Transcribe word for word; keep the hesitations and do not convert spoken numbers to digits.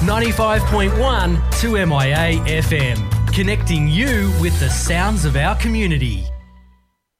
ninety-five point one to M I A F M, connecting you with the sounds of our community.